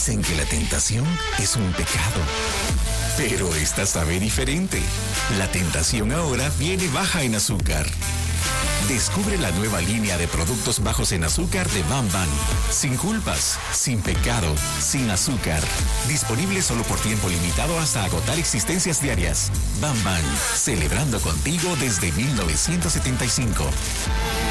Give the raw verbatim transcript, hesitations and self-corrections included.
Dicen que la tentación es un pecado, pero esta sabe diferente. La tentación ahora viene baja en azúcar. Descubre la nueva línea de productos bajos en azúcar de Bam Bam. Sin culpas, sin pecado, sin azúcar. Disponible solo por tiempo limitado hasta agotar existencias diarias. Bam Bam, celebrando contigo desde mil novecientos setenta y cinco.